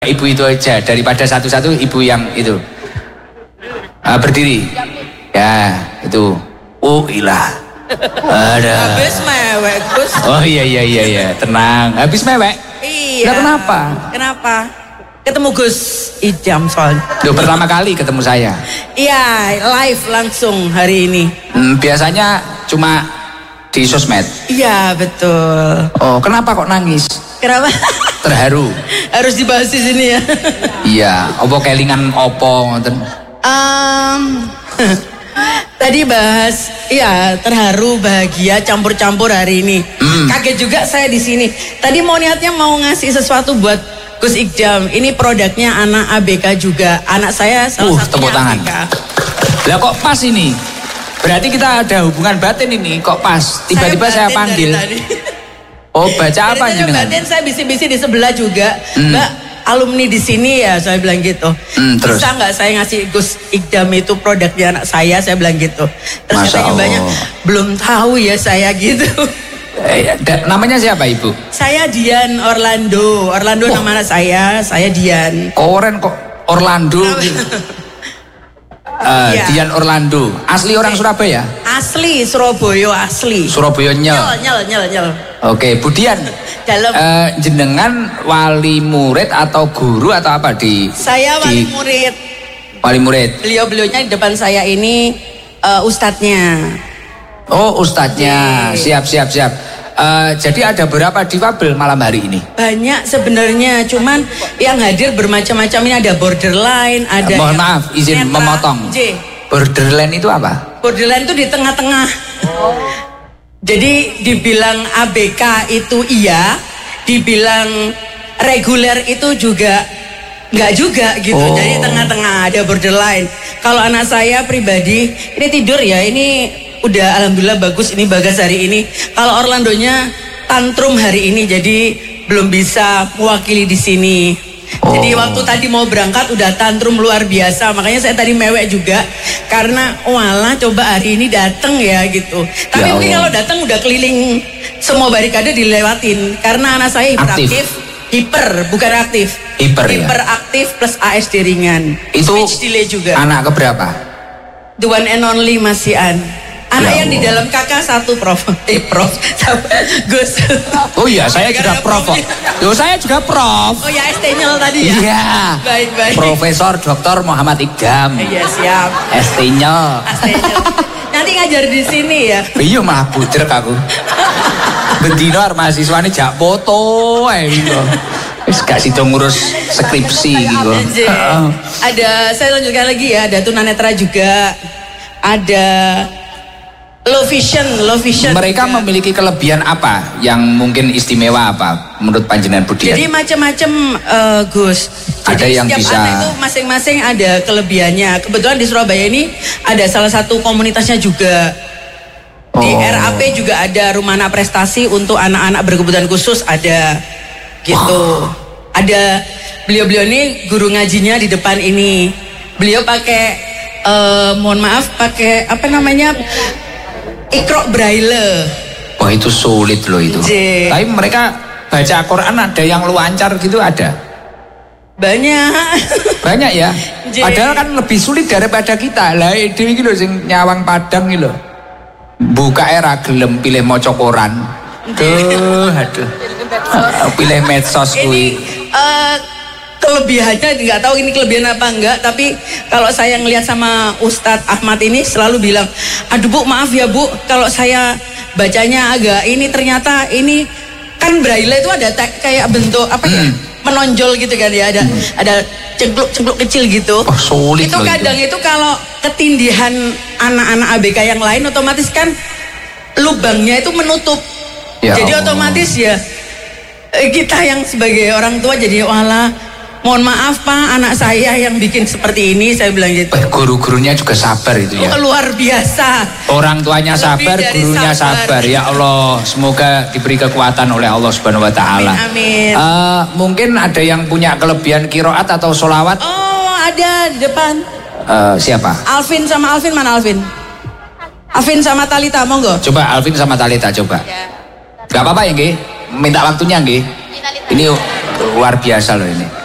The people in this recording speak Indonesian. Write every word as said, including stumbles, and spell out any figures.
Ibu itu aja daripada satu-satu ibu yang itu uh, berdiri ya itu oh ilah ada habis mewek Gus. Oh iya iya iya iya tenang habis mewek iya nah, kenapa kenapa ketemu Gus Idam soalnya Loh, pertama kali ketemu saya iya live langsung hari ini hmm, biasanya cuma di sosmed iya betul. Oh kenapa kok nangis kenapa terharu harus dibahas di sini ya. Iya opo kelingan opo ngoten um, tadi bahas iya terharu bahagia campur-campur hari ini hmm. Kaget juga saya di sini tadi mau niatnya mau ngasih sesuatu buat Gus Idam ini produknya anak A B K juga anak saya salah uh, satunya tepuk tangan. A B K Lah kok pas ini berarti kita ada hubungan batin ini kok pas tiba-tiba saya, saya panggil oh baca apa nih dengan batin saya bisi-bisi di sebelah juga hmm. Mbak alumni di sini ya saya bilang gitu hmm, terus. Bisa nggak saya ngasih Gus Idam itu produknya anak saya saya bilang gitu terus katanya banyak belum tahu ya saya gitu eh, da, namanya siapa ibu? Saya Dian Orlando Orlando oh. Nama anak saya saya Dian keren kok Orlando Uh, ya. Dian Orlando asli orang Surabaya asli Surabaya asli Surabaya nyel nyel nyel nyel oke okay, Bu Dian dalam uh, jenengan wali murid atau guru atau apa di saya wali di, murid wali murid beliau-beliaunya di depan saya ini uh, ustadznya oh ustadznya okay. siap siap siap Uh, jadi ada berapa difabel malam hari ini? Banyak sebenarnya, cuman yang hadir bermacam-macam ini ada borderline, ada. Uh, mohon maaf, izin netra, memotong. J. Borderline itu apa? Borderline itu di tengah-tengah. Oh. Jadi dibilang A B K itu iya, dibilang reguler itu juga nggak juga gitu. Oh. Jadi tengah-tengah ada borderline. Kalau anak saya pribadi ini tidur ya ini. Udah alhamdulillah bagus ini Bagas hari ini. Kalau Orlandonya tantrum hari ini jadi belum bisa mewakili di sini. Oh. Jadi waktu tadi mau berangkat udah tantrum luar biasa. Makanya saya tadi mewek juga karena walah coba hari ini dateng ya gitu. Tapi ya mungkin kalau datang udah keliling semua barikade dilewatin karena anak saya hiperaktif. Hiper bukan aktif. Hiper ya. Hiperaktif plus A S D ringan. Itu speech delay juga. Anak keberapa? The one and only Mas Ian. Anak ya yang di dalam kakak satu prof, eh prof, Gus. Oh iya, saya juga prof. Yo saya juga prof. Oh ya, S T-nya tadi ya. Iya. Baik baik. Profesor Doktor Muhammad Idam. Iya siap. S T-nya. S T-nya. Nanti ngajar di sini ya. Iya mah budrek aku. Bendino mahasiswane jak foto ae gitu. Wis gak sido ngurus skripsi gitu. Ada saya lanjutkan lagi ya, ada tunanetra juga. Ada low vision, low vision. Mereka juga memiliki kelebihan apa yang mungkin istimewa apa menurut panjenengan Budian? Jadi macam-macam uh, Gus. Ada Jadi yang setiap bisa. Anak itu masing-masing ada kelebihannya. Kebetulan di Surabaya ini ada salah satu komunitasnya juga. Di oh. R A P juga ada rumah anak prestasi untuk anak-anak berkebutuhan khusus ada gitu. Oh. Ada beliau-beliau ini guru ngajinya di depan ini. Beliau pakai uh, mohon maaf pakai apa namanya? Iqra Braille. Oh itu sulit loh itu. J. Tapi mereka baca Quran ada yang luancar gitu ada? Banyak. Banyak ya? J. Padahal kan lebih sulit daripada kita. Lah itu iki lho sing nyawang Padang iki lho. Buka era gelem pilih maca Quran. Duh, aduh. Pilih medsos kuwi. Uh, kelebihannya nggak tahu ini kelebihan apa enggak, tapi kalau saya ngelihat sama Ustadz Ahmad ini selalu bilang, aduh Bu maaf ya Bu kalau saya bacanya agak ini ternyata ini kan Braille itu ada kayak bentuk apa ya hmm. menonjol gitu kan ya ada hmm. ada cengkluk-cengkluk kecil gitu. Oh, sulit itu kadang itu. itu kalau ketindihan anak-anak A B K yang lain otomatis kan lubangnya itu menutup ya jadi Allah. Otomatis ya kita yang sebagai orang tua jadi walah mohon maaf Pak, anak saya yang bikin seperti ini, saya bilang gitu. Guru-gurunya juga sabar itu ya. Oh, luar biasa. Orang tuanya sabar, gurunya sabar. sabar. Ya Allah, semoga diberi kekuatan oleh Allah Subhanahu Wa Taala. Amin. amin. Uh, mungkin ada yang punya kelebihan kiroat atau solawat? Oh, ada di depan. Uh, siapa? Alvin sama Alvin mana Alvin? Alvin sama Talita, monggo. Coba Alvin sama Talita coba. Ya. Gak apa-apa ya, Nggih. Minta waktunya, Nggih. Ini luar biasa loh ini.